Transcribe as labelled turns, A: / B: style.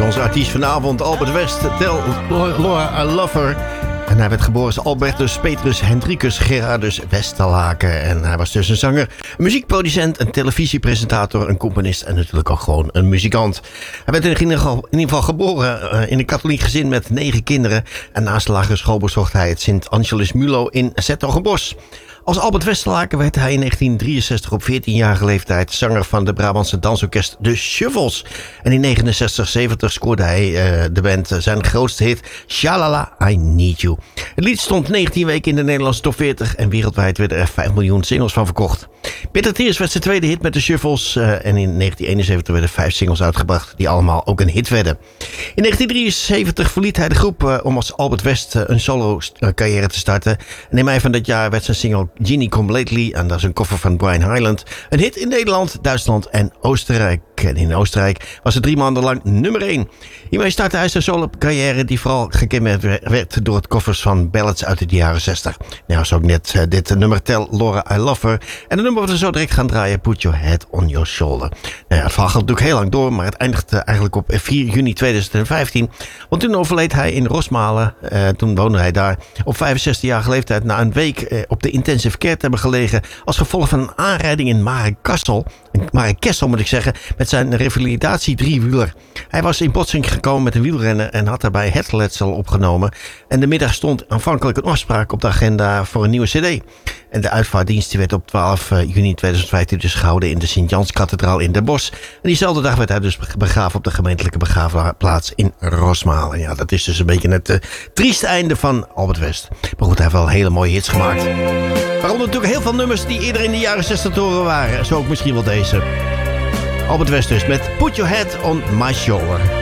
A: onze artiest vanavond, Albert West. Tell Laura I Love Her. En hij werd geboren als Albertus Petrus Hendrikus Gerardus Westerlaken. En hij was dus een zanger, een muziekproducent, een televisiepresentator, een componist en natuurlijk ook gewoon een muzikant. Hij werd in ieder geval geboren in een katholiek gezin met 9 kinderen. En naast de lagere school bezocht hij het Sint Angelus Mulo in 's-Hertogenbosch. Als Albert Westerlaken werd hij in 1963 op 14-jarige leeftijd zanger van de Brabantse dansorkest De Shuffles. En in 1969-70 scoorde hij de band zijn grootste hit Shalala, I Need You. Het lied stond 19 weken in de Nederlandse top 40 en wereldwijd werden er 5 miljoen singles van verkocht. Peter Teers werd zijn tweede hit met De Shuffles en in 1971 werden 5 singles uitgebracht die allemaal ook een hit werden. In 1973 verliet hij de groep om als Albert West een solo carrière te starten. En in mei van dat jaar werd zijn single Genie Come Lately, en dat is een cover van Brian Hyland, een hit in Nederland, Duitsland en Oostenrijk. En in Oostenrijk was het 3 maanden lang nummer 1. Hiermee startte hij zijn solo carrière die vooral gekenmerkt werd door het covers van ballads uit de jaren 60. Nou, zo ook net dit nummer Tell Laura I Love Her. En het nummer wat we zo direct gaan draaien, Put Your Head on Your Shoulder. Nou ja, het verhaal gaat natuurlijk heel lang door, maar het eindigt eigenlijk op 4 juni 2015. Want toen overleed hij in Rosmalen. Toen woonde hij daar op 65-jarige leeftijd na een week op de intensive care te hebben gelegen als gevolg van een aanrijding in Marekessel moet ik zeggen, met zijn revalidatie 3-wieler. Hij was in botsing gekomen met een wielrenner en had daarbij hersenletsel opgenomen. En de middag stond aanvankelijk een afspraak op de agenda voor een nieuwe cd. En de uitvaartdienst werd op 12 juni 2015 dus gehouden in de Sint-Janskathedraal in Den Bosch. En diezelfde dag werd hij dus begraven op de gemeentelijke begraafplaats in Rosmalen. Ja, dat is dus een beetje het trieste einde van Albert West. Maar goed, hij heeft wel hele mooie hits gemaakt. Waaronder natuurlijk heel veel nummers die eerder in de jaren 60 te horen waren. Zo ook misschien wel deze. Albert West dus met Put Your Head on My Shoulder.